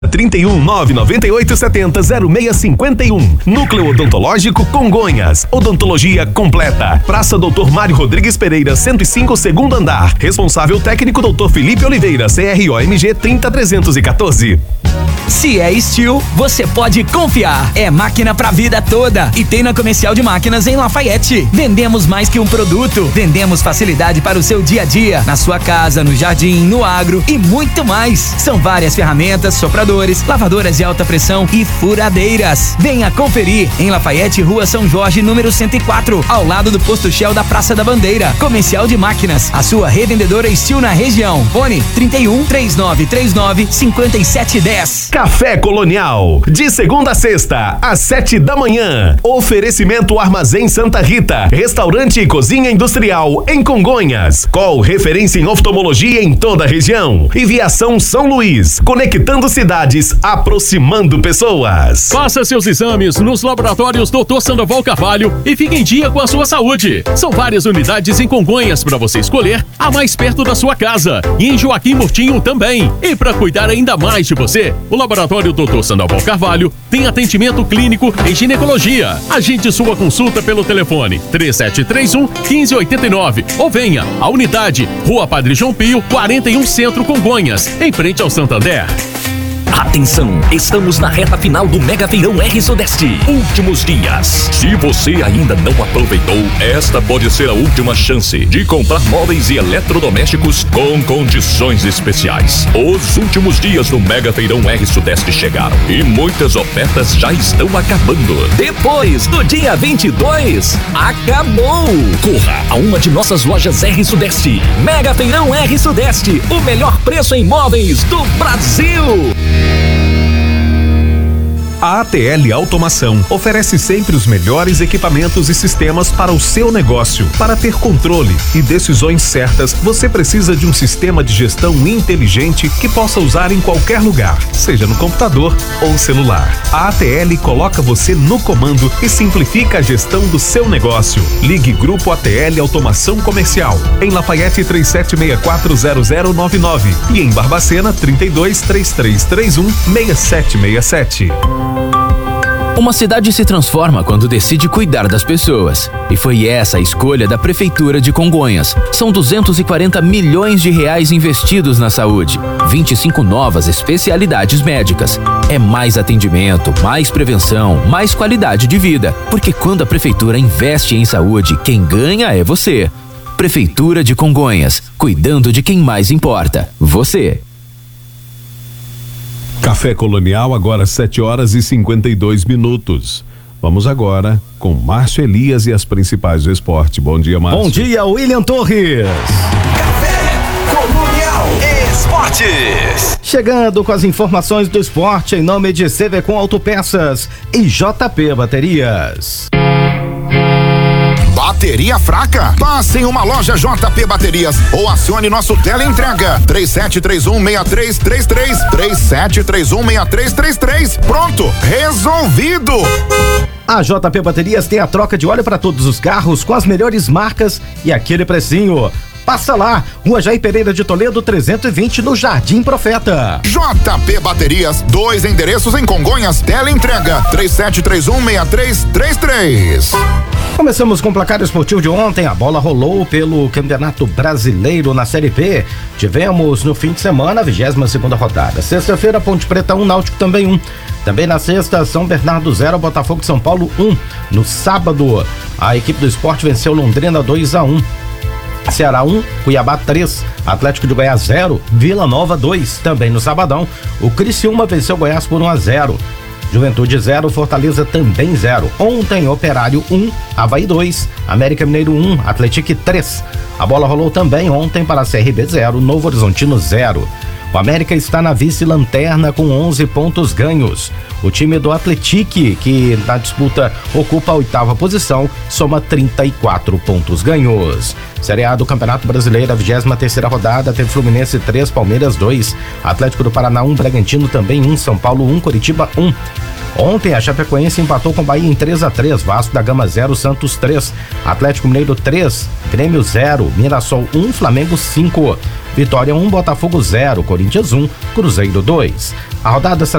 31 998 70 0651. Núcleo Odontológico Congonhas. Odontologia completa. Praça Dr. Mário Rodrigues Pereira, 105, segundo andar. Responsável técnico Dr. Felipe Oliveira, CROMG 30314. Se é Steel, você pode confiar. É máquina pra vida toda. E tem na Comercial de Máquinas em Lafayette. Vendemos mais que um produto. Vendemos facilidade para o seu dia a dia. Na sua casa, no jardim, no agro e muito mais. São várias ferramentas, sopradores, lavadoras de alta pressão e furadeiras. Venha conferir em Lafayette, Rua São Jorge, número 104, ao lado do posto Shell da Praça da Bandeira. Comercial de Máquinas, a sua revendedora Steel na região. Fone 31 3939 5710. Café Colonial, de segunda a sexta, às 7 da manhã. Oferecimento Armazém Santa Rita, restaurante e cozinha industrial em Congonhas. Call referência em oftalmologia em toda a região. E Viação São Luís, conectando cidades, aproximando pessoas. Faça seus exames nos laboratórios Dr. Sandoval Carvalho e fique em dia com a sua saúde. São várias unidades em Congonhas para você escolher a mais perto da sua casa. E em Joaquim Murtinho também. E para cuidar ainda mais de você, o Laboratório Dr. Sandoval Carvalho tem atendimento clínico em ginecologia. Agende sua consulta pelo telefone 3731 1589 ou venha à unidade Rua Padre João Pio, 41 Centro, Congonhas, em frente ao Santander. Atenção, estamos na reta final do Mega Feirão R Sudeste. Últimos dias. Se você ainda não aproveitou, esta pode ser a última chance de comprar móveis e eletrodomésticos com condições especiais. Os últimos dias do Mega Feirão R Sudeste chegaram e muitas ofertas já estão acabando. Depois do dia 22, acabou! Corra a uma de nossas lojas R Sudeste. Mega Feirão R Sudeste, o melhor preço em móveis do Brasil! A ATL Automação oferece sempre os melhores equipamentos e sistemas para o seu negócio. Para ter controle e decisões certas, você precisa de um sistema de gestão inteligente que possa usar em qualquer lugar, seja no computador ou celular. A ATL coloca você no comando e simplifica a gestão do seu negócio. Ligue Grupo ATL Automação Comercial em Lafayette 37640099 e em Barbacena 3233316767. Uma cidade se transforma quando decide cuidar das pessoas. E foi essa a escolha da Prefeitura de Congonhas. São 240 milhões de reais investidos na saúde. 25 novas especialidades médicas. É mais atendimento, mais prevenção, mais qualidade de vida. Porque quando a Prefeitura investe em saúde, quem ganha é você. Prefeitura de Congonhas, cuidando de quem mais importa, você. Café Colonial, agora 7 horas e 52 minutos. Vamos agora com Márcio Elias e as principais do esporte. Bom dia, Márcio. Bom dia, William Torres. Café Colonial Esportes. Chegando com as informações do esporte em nome de CVCom Autopeças e JP Baterias. Bateria fraca? Passe em uma loja JP Baterias ou acione nosso teleentrega 37316333 37316333. Pronto, resolvido. A JP Baterias tem a troca de óleo para todos os carros com as melhores marcas e aquele precinho. Passa lá, Rua Jair Pereira de Toledo 320, no Jardim Profeta. JP Baterias, 2 endereços em Congonhas, teleentrega 37316333. Começamos com o placar esportivo de ontem. A bola rolou pelo Campeonato Brasileiro na Série B. Tivemos no fim de semana a 22ª rodada. Sexta-feira, Ponte Preta 1, Náutico também 1. Também na sexta, São Bernardo 0, Botafogo de São Paulo 1. No sábado, a equipe do Sport venceu Londrina 2-1. Ceará 1, Cuiabá 3, Atlético de Goiás 0, Vila Nova 2. Também no sabadão, o Criciúma venceu Goiás por 1-0. Juventude 0, Fortaleza também 0. Ontem, Operário 1, Avaí 2, América Mineiro 1, Atlético 3. A bola rolou também ontem para a CRB 0, Novo Horizontino 0. O América está na vice-lanterna com 11 pontos ganhos. O time do Atlético, que na disputa ocupa a 8ª posição, soma 34 pontos ganhos. Série A do Campeonato Brasileiro, a 23ª rodada, teve Fluminense 3, Palmeiras 2, Atlético do Paraná 1, Bragantino também 1, São Paulo 1, Coritiba 1. Ontem a Chapecoense empatou com o Bahia em 3-3, Vasco da Gama 0, Santos 3, Atlético Mineiro 3, Grêmio 0, Mirassol 1, Flamengo 5, Vitória 1, Botafogo 0, Corinthians 1, Cruzeiro 2. A rodada será